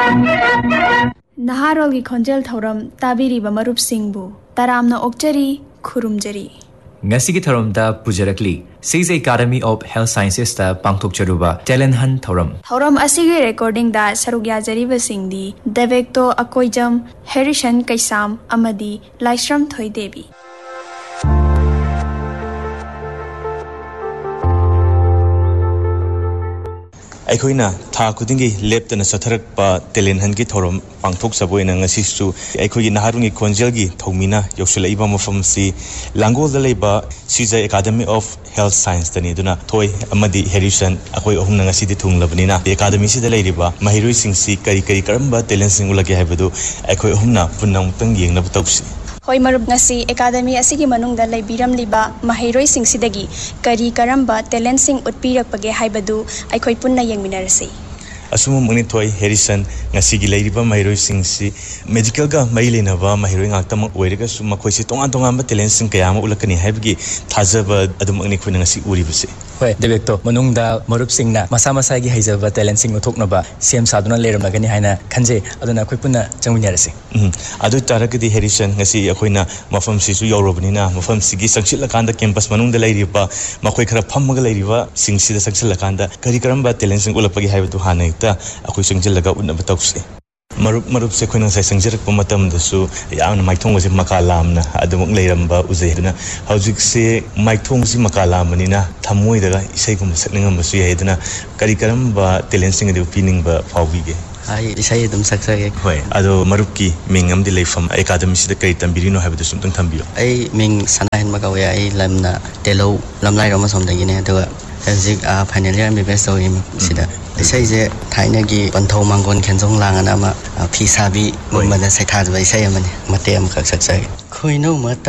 Naharolgi khonjel thoram tabiriba marup singbu taramna okchari khurumjari. Ngasigi tharamda pujarakli Seize Academy of Health Sciences ta pangthokcharuba talent hunt thoram. Thoram asigi recording da sarugya jariba singdi Devekto Akoijam, Harrison Kaisam amadi Laisram Thoidevi. ꯑꯩꯈꯣꯏꯅ ꯊꯥ ꯈꯨꯗꯤꯡꯒꯤ ꯂꯦꯞꯇꯅ ꯆꯠꯊꯔꯛꯄ talent ꯍꯟꯒꯤ ꯊꯧꯔꯝ ꯄꯥꯡꯊꯣꯛꯆꯕ ꯑꯣꯏꯅ ꯉꯁꯤꯁꯨ ꯑꯩꯈꯣꯏꯒꯤ ꯅꯍꯥꯔꯣꯜꯒꯤ ꯈꯣꯟꯖꯦꯜꯒꯤ ꯊꯧꯃꯤꯅ ꯌꯧꯁꯤꯜꯂꯛꯏꯕ ꯃꯐꯝꯁꯤ ꯂꯥꯡꯒꯣꯜꯗ ꯂꯩꯕ ꯁꯤꯖꯥꯏ ꯑꯦꯀꯥꯗꯃꯤ ꯑꯣꯐ ꯍꯦꯜꯊ ꯁꯥꯏꯟꯁꯇꯅꯤ ꯑꯗꯨꯅ ꯊꯣꯏ ꯑꯃꯗꯤ ꯍꯦꯔꯤꯁꯟ ꯑꯩꯈꯣꯏ ꯑꯍꯨꯝꯅ ꯉꯁꯤꯗꯤ ꯊꯨꯡꯂꯕꯅꯤꯅ ꯑꯦꯀꯥꯗꯃꯤꯁꯤꯗ ꯂꯩꯔꯤꯕ ꯃꯍꯩꯔꯣꯏꯁꯤꯡꯁꯤ ꯀꯔꯤ ꯀꯔꯝꯕ ꯇꯦꯂꯦꯟꯁꯤꯡ ꯎꯠꯂꯛꯀꯦ ꯍꯥꯏꯕꯗꯨ ꯑꯩꯈꯣꯏ ꯑꯍꯨꯝꯅ ꯄꯨꯟꯅ ꯑꯃꯨꯛꯇꯪ ꯌꯦꯡꯅꯕ ꯇꯧꯁꯤ Hoi marup ngasi academy asigi manungda leibiram liba mahairoi singsidagi kari karamba talent sing utpirakpage haibadu aikhoi punna yengminarasi asumum ngni thoi Harrison ngasigi leiriba mahairoi singsi medical ga mai lenaba mahairoi ngaktam oiraga su makhoi si tonga tonga ba talent sing kaya ma ulakani haibagi thajaba adum ngni khoi ngasi uribase Hoi Devekto manungda marup singna masa masa gi haijaba talent sing uthoknaba sem saduna leramagani haina khanje aduna khoi punna changminarasi adu taragadi Harrison ngasi akoina mafam sisu yorobnina mafam sigi sangchilakanda campus manungda leiriba makhoi khara phammaga leiriba singsida sangchilakanda kari karamba talent sing ulapagi haibadu hana ta akoi sangjilaga unaba tawsi marup se khoina sai sangjirak pa matam dasu yaana maithong se makalamna adumuk leiramba uzaiduna haujik se maithong si makalamnina thamoi daga isai gum sakningam basu yaiduna kari karamba talent sing de pining ba phawbige ai isai dum saksage hoi ado marupki mingam di leifam academy sida kai tambirino haibadu sumtang thambiyo ai ming sanahin magawe ai lamna telo lamlai roma somdagine aduga Hazik final year MBBS to him sida isai je thaina gi panthau mangon khenjong langana ma phi sabi mumana sai thad bai sai amani mate am khak saksai khoino mata